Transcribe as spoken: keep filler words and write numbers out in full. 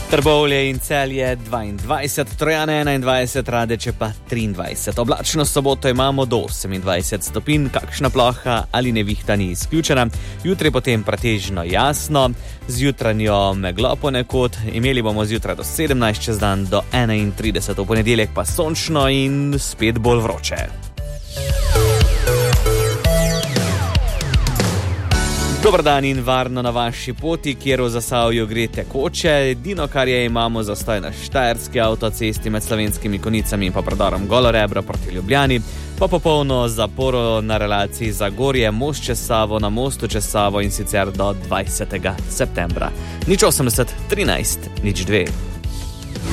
Trbovlje in Celje dvaindvajset, Trojane enaindvajset, Radeče pa triindvajset. Oblačno soboto imamo do osemindvajset stopinj, kakšna ploha ali nevihta ni izključena. Jutri potem pretežno jasno, zjutranjo meglo ponekod, imeli bomo zjutraj do sedemnajst, čez dan do enaintrideset, v ponedeljek pa sončno in spet bolj vroče. Dobar dan in varno na vaši poti, kjer v Zasavju gre tekoče. Edino, kar je, imamo zastoj na štajerski avtocesti med Slovenskimi Konjicami in pa predorom Golorebro proti Ljubljani, pa popolno zaporo na relaciji Zagorje, most čez Savo, na mostu čez Savo in sicer do dvajsetega septembra. Nič osemdeset, trinajst, nič dve.